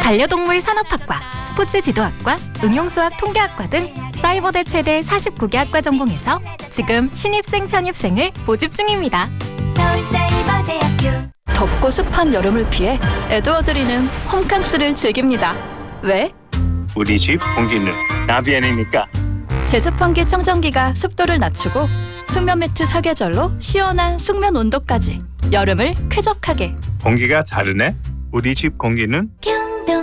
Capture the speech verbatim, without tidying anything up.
반려동물 산업학과, 스포츠 지도학과, 응용수학 통계학과 등 사이버대 최대 사십구 개 학과 전공에서 지금 신입생 편입생을 모집 중입니다. 서울사이버대학교. 덥고 습한 여름을 피해 에드워드리는 홈캉스를 즐깁니다. 왜? 우리 집 공기는 나비엔이니까. 제습환기 청정기가 습도를 낮추고 숙면 매트 사계절로 시원한 숙면 온도까지 여름을 쾌적하게. 공기가 다르네. 우리 집 공기는 큐